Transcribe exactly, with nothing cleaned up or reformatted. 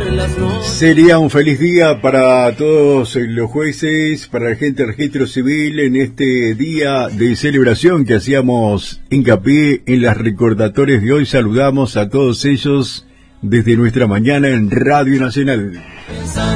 Sería un feliz día para todos los jueces, para la gente del registro civil en este día de celebración que hacíamos hincapié en las recordatorias de hoy. Saludamos a todos ellos desde nuestra mañana en Radio Nacional.